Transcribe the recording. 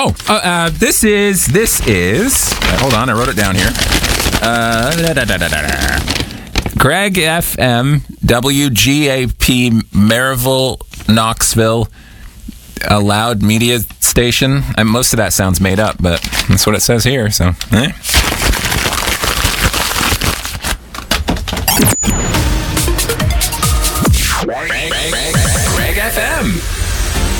This is. Hold on, I wrote it down here. Greg FM, WGAP, Maryville, Knoxville, a loud media station. Most of that sounds made up, but that's what it says here. So, Greg FM.